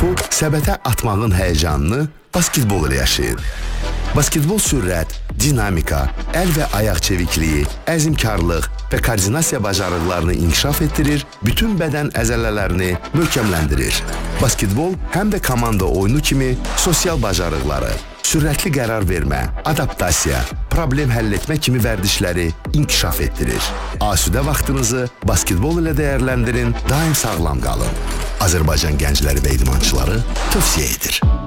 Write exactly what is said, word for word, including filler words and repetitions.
topu səbətə atmağın həyəcanını basketbol ilə yaşayın. Basketbol sürət, dinamika, əl və ayaq çevikliyi, əzmkarlıq və koordinasiya bacarıqlarını inkişaf etdirir, bütün bədən əzələlərini möhkəmləndirir. Basketbol həm də komanda oyunu kimi sosial bacarıqları, sürətli qərar vermə, adaptasiya, problem həll etmə kimi vərdişləri inkişaf etdirir. Asudə vaxtınızı basketbol ilə dəyərləndirin, daim sağlam qalın. Azərbaycan gəncləri və idmançıları tövsiyə edir.